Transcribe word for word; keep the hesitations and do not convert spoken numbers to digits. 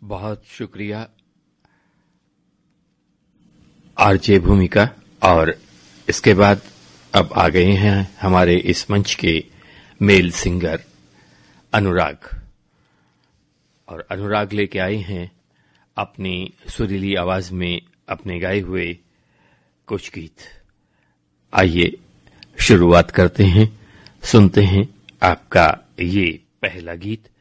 बहुत शुक्रिया आरजे भूमिका। और इसके बाद अब आ गए हैं हमारे इस मंच के मेल सिंगर अनुराग, और अनुराग लेके आए हैं अपनी सुरीली आवाज में अपने गाए हुए कुछ गीत। आइए शुरुआत करते हैं, सुनते हैं आपका ये पहला गीत।